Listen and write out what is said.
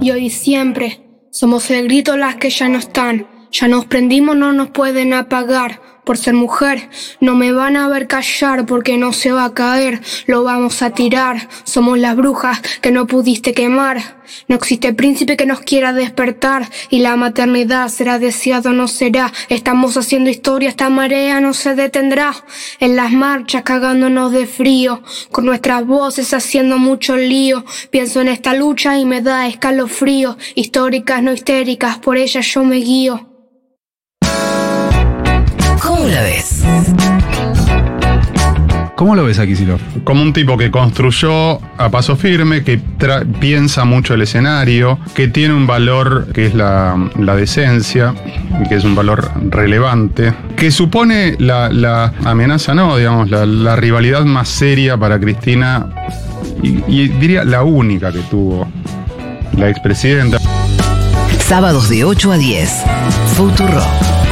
y hoy y siempre. Somos el grito las que ya no están. Ya nos prendimos, no nos pueden apagar. Por ser mujer, no me van a ver callar porque no se va a caer, lo vamos a tirar. Somos las brujas que no pudiste quemar. No existe príncipe que nos quiera despertar y la maternidad será deseado o no será. Estamos haciendo historia, esta marea no se detendrá. En las marchas cagándonos de frío, con nuestras voces haciendo mucho lío. Pienso en esta lucha y me da escalofrío. Históricas, no histéricas, por ella yo me guío. ¿Cómo la ves? ¿Cómo lo ves a Kicillof? Como un tipo que construyó a paso firme, que piensa mucho el escenario, que tiene un valor que es la decencia, y que es un valor relevante, que supone la amenaza, no, digamos, la rivalidad más seria para Cristina, y diría la única que tuvo la expresidenta. Sábados de 8 a 10. Futuro.